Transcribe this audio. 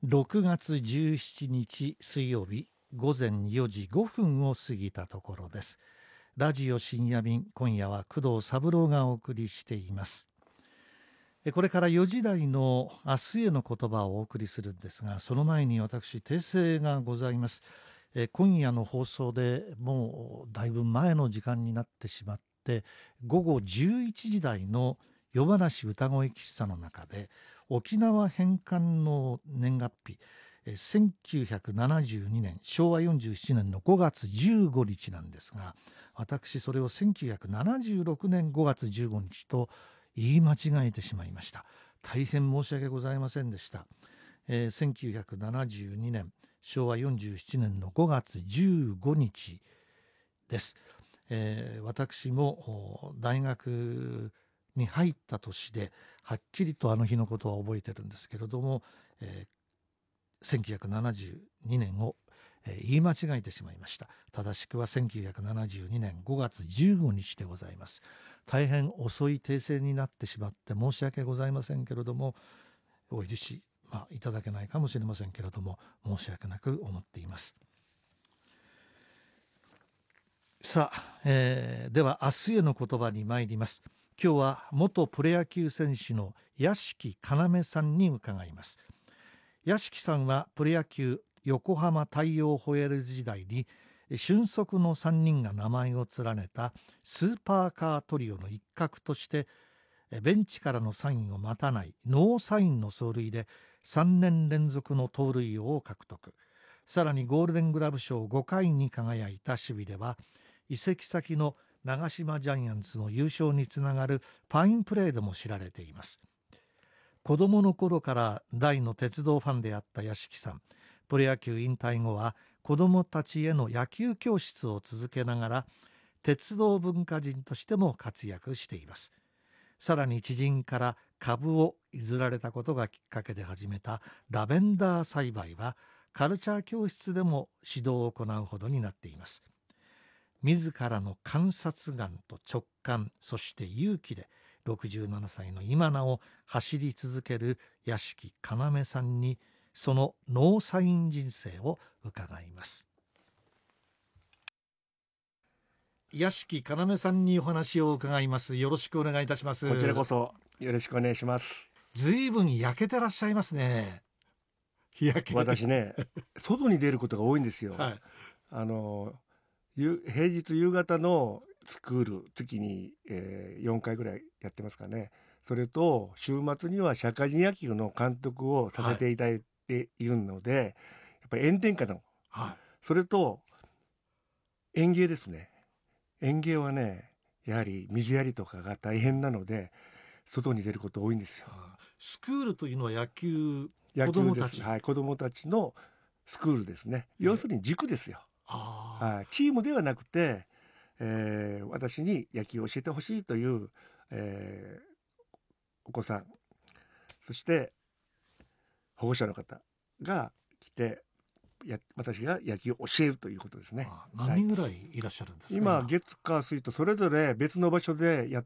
6月17日水曜日午前4時5分を過ぎたところです。ラジオ深夜便、今夜は工藤三郎がお送りしています。これから4時台の明日への言葉をお送りするんですが、その前に私訂正がございます。今夜の放送でもうだいぶ前の時間になってしまって、午後11時台の夜話歌声喫茶の中で沖縄返還の年月日、1972年昭和47年の5月15日なんですが、私それを1976年5月15日と言い間違えてしまいました。大変申し訳ございませんでした。1972年昭和47年の5月15日です。私も大学に入った年ではっきりとあの日のことは覚えてるんですけれども、1972年を言い間違えてしまいました。正しくは1972年5月15日でございます。大変遅い訂正になってしまって申し訳ございませんけれども、お許し、いただけないかもしれませんけれども、申し訳なく思っています。さあ、では明日への言葉に参ります。今日は元プロ野球選手の屋敷要さんに伺います。屋敷さんはプロ野球横浜太陽ホエールズ時代に俊足の3人が名前を連ねたスーパーカートリオの一角としてベンチからのサインを待たないノーサインの走塁で3年連続の盗塁王を獲得。さらにゴールデングラブ賞5回に輝いた守備では移籍先の長島ジャイアンツの優勝につながるファインプレーでも知られています。子供の頃から大の鉄道ファンであった屋敷さん、プロ野球引退後は子供たちへの野球教室を続けながら鉄道文化人としても活躍しています。さらに知人から株を譲られたことがきっかけで始めたラベンダー栽培はカルチャー教室でも指導を行うほどになっています。自らの観察眼と直感、そして勇気で67歳の今なお走り続ける屋敷要さんにそのノーサイン人生を伺います。屋敷要さんにお話を伺います。よろしくお願いいたします。 こちらこそよろしくお願いします。 ずいぶん焼けてらっしゃいますね。日焼け。 私ね外に出ることが多いんですよ、 はい、 平日夕方のスクール月に、4回ぐらいやってますかね。それと週末には社会人野球の監督をさせていただいているので、やっぱり炎天下の、それと園芸ですね。園芸はねやはり水やりとかが大変なので外に出ること多いんですよ。 スクールというのは野球です。 子供たち、 子供たちのスクールですね。要するに塾ですよ。チームではなくて、私に野球を教えてほしいという、お子さん、そして保護者の方が来て私が野球を教えるということですね。 何人ぐらいいらっしゃるんですか。 今月火水とそれぞれ別の場所でやっ